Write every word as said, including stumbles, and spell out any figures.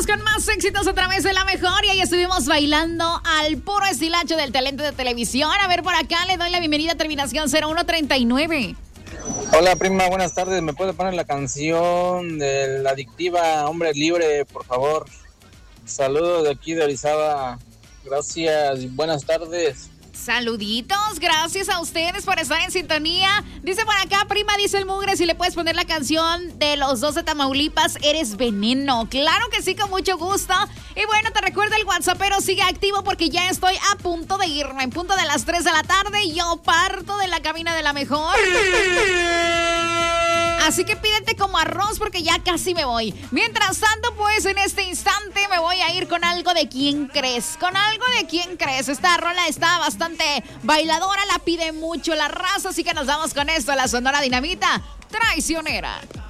Seguimos con más éxitos a través de La Mejor y ahí estuvimos bailando al puro estilacho del talento de televisión. A ver, por acá le doy la bienvenida a terminación cero uno treinta y nueve. Hola prima, buenas tardes. ¿Me puede poner la canción de la adictiva Hombre Libre, por favor? Saludos de aquí de Orizaba. Gracias y buenas tardes. Saluditos, gracias a ustedes por estar en sintonía. Dice por acá, prima, dice el Mugre, si le puedes poner la canción de Los Dos de Tamaulipas, Eres Veneno. Claro que sí, con mucho gusto. Y bueno, te recuerdo el WhatsApp, pero sigue activo porque ya estoy a punto de irme. En punto de las tres de la tarde, yo parto de la cabina de La Mejor. Así que pídete como arroz porque ya casi me voy. Mientras tanto, pues en este instante me voy a ir con algo de ¿Quién crees? Con algo de ¿Quién crees? Esta rola está bastante bailadora, la pide mucho la raza, así que nos vamos con esto, la Sonora Dinamita Traicionera.